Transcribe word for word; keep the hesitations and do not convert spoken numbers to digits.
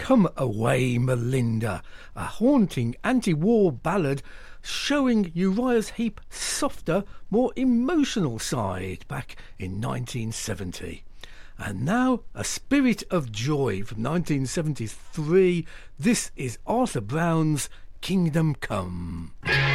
Come Away Melinda, a haunting anti-war ballad showing Uriah's Heep softer, more emotional side back in nineteen seventy. And now, A Spirit of Joy from nineteen seventy-three. This is Arthur Brown's Kingdom Come.